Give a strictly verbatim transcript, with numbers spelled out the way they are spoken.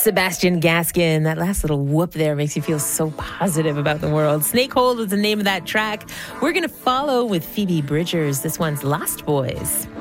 Sebastian Gaskin. That last little whoop there makes you feel so positive about the world. Snakehold was the name of that track. We're going to follow with Phoebe Bridgers. This one's Lost Boys.